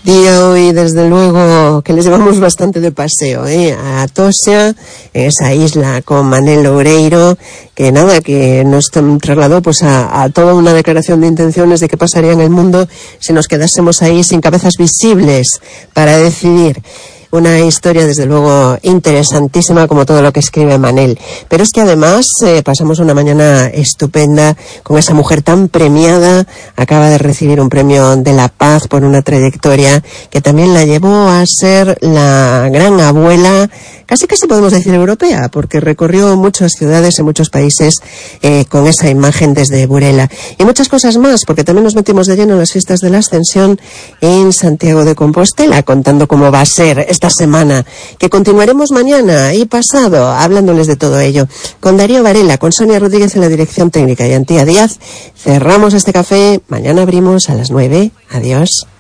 Día hoy, desde luego, que les llevamos bastante de paseo, a Tosia, en esa isla con Manel Loureiro, que nada, que nos trasladó pues a toda una declaración de intenciones de qué pasaría en el mundo si nos quedásemos ahí sin cabezas visibles para decidir. Una historia, desde luego, interesantísima, como todo lo que escribe Manel. Pero es que además pasamos una mañana estupenda con esa mujer tan premiada. Acaba de recibir un premio de la paz por una trayectoria que también la llevó a ser la gran abuela, casi podemos decir europea, porque recorrió muchas ciudades en muchos países con esa imagen desde Burela. Y muchas cosas más, porque también nos metimos de lleno en las fiestas de la Ascensión en Santiago de Compostela, contando cómo va a ser esta semana, que continuaremos mañana y pasado hablándoles de todo ello. Con Darío Varela, con Sonia Rodríguez en la dirección técnica y Antía Díaz, cerramos este café. Mañana abrimos a las 9. Adiós.